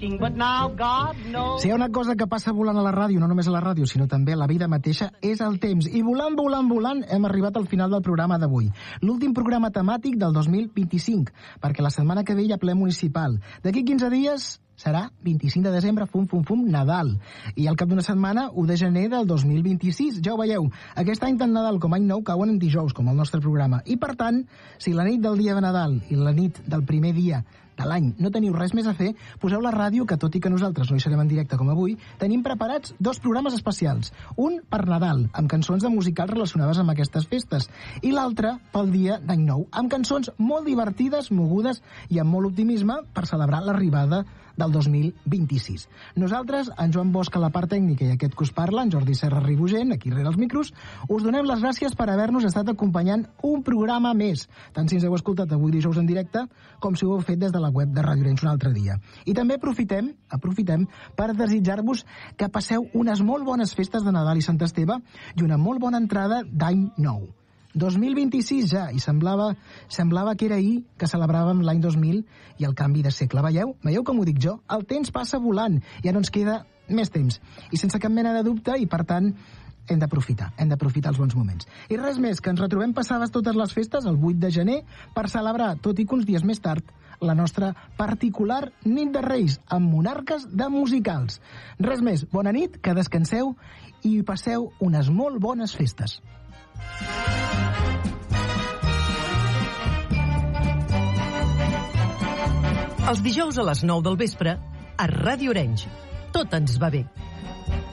thinking, but now God knows. Si hi ha una cosa que passa volant a la ràdio, no només a la ràdio, sinó també a la vida mateixa, és el temps. I volant, volant, volant, hem arribat al final del programa d'avui. L'últim programa temàtic del 2025, perquè la setmana que ve hi ha ple municipal. D'aquí 15 dies serà 25 de desembre, fum, Nadal. I al cap d'una setmana, 1 de gener del 2026. Ja ho veieu, aquest any tant Nadal com any nou cauen en dijous, com el nostre programa. I per tant, si la nit del dia de Nadal i la nit del primer dia de l'any no teniu res més a fer, poseu la ràdio, que tot i que nosaltres no hi serem en directe com avui, tenim preparats 2 programes especials. Un per Nadal, amb cançons de musicals relacionades amb aquestes festes, i l'altre pel dia d'any nou, amb cançons molt divertides, mogudes i amb molt optimisme per celebrar l'arribada del 2026. Nosaltres, en Joan Bosch a la part tècnica i aquest que us parla, en Jordi Serra Ribugent, aquí rere els micros, us donem les gràcies per haver-nos estat acompanyant un programa més, tant si ens heu escoltat avui dijous en directe, com si ho heu fet des de la web de Radio Orenys un altre dia. I també aprofitem per desitjar-vos que passeu unes molt bones festes de Nadal i Sant Esteve i una molt bona entrada d'any nou. 2026 ja, i semblava que era ahir que celebràvem l'any 2000 i el canvi de segle. Veieu com ho dic jo? El temps passa volant, ja no ens queda més temps. I sense cap mena de dubte, i per tant, hem d'aprofitar els bons moments. I res més, que ens retrobem passades totes les festes el 8 de gener per celebrar, tot i que uns dies més tard, la nostra particular nit de Reis, amb monarques de musicals. Res més, bona nit, que descanseu i passeu unes molt bones festes. Els dijous a les 9 del vespre, a Ràdio Orenys. Tot ens va bé.